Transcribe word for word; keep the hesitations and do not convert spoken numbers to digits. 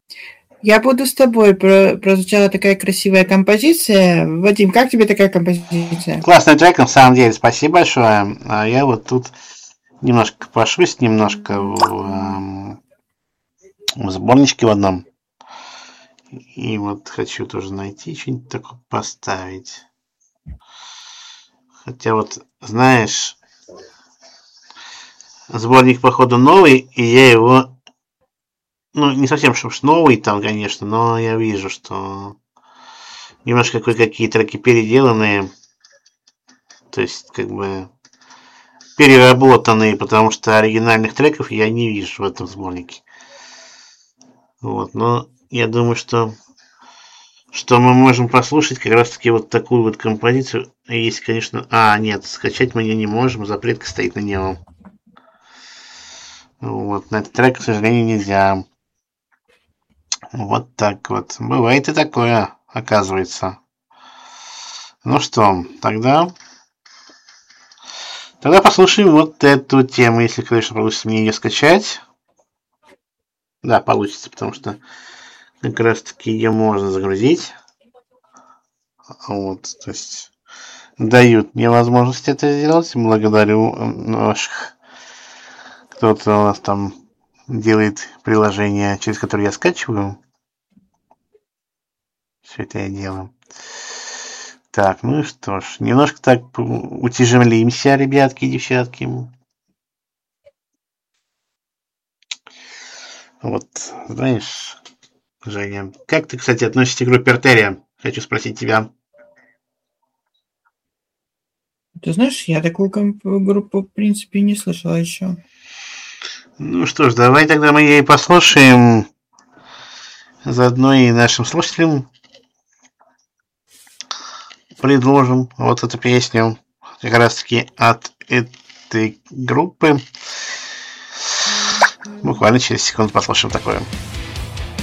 Я буду с тобой. Про- прозвучала такая красивая композиция. Вадим, как тебе такая композиция? Классный трек, на самом деле, спасибо большое. А я вот тут немножко пошусь, немножко в, эм, в сборничке в одном. И вот хочу тоже найти что-нибудь такое поставить. Хотя вот, знаешь, сборник, походу, новый, и я его, ну, не совсем что уж новый там, конечно, но я вижу, что немножко кое-какие треки переделанные, то есть, как бы, переработанные, потому что оригинальных треков я не вижу в этом сборнике. Вот, но я думаю, что что мы можем послушать как раз таки вот такую вот композицию. Есть, конечно... А, нет, скачать мы ее не можем, запретка стоит на него. Вот, на этот трек, к сожалению, нельзя. Вот так вот. Бывает и такое, оказывается. Ну что, тогда... Тогда послушаем вот эту тему, если, конечно, получится мне ее скачать. Да, получится, потому что как раз таки ее можно загрузить. Вот, то есть дают мне возможность это сделать. Благодарю ваших, кто-то у нас там делает приложение, через которое я скачиваю. Все это я делаю. Так, ну и что ж, немножко так утяжелимся, ребятки и девчатки. Вот, знаешь, Женя, как ты, кстати, относишься к группе Артерия? Хочу спросить тебя. Ты знаешь, я такую комп- группу, в принципе, не слышала еще. Ну что ж, давай тогда мы ее и послушаем. Заодно и нашим слушателям предложим вот эту песню. Как раз таки от этой группы. Буквально через секунду послушаем такое.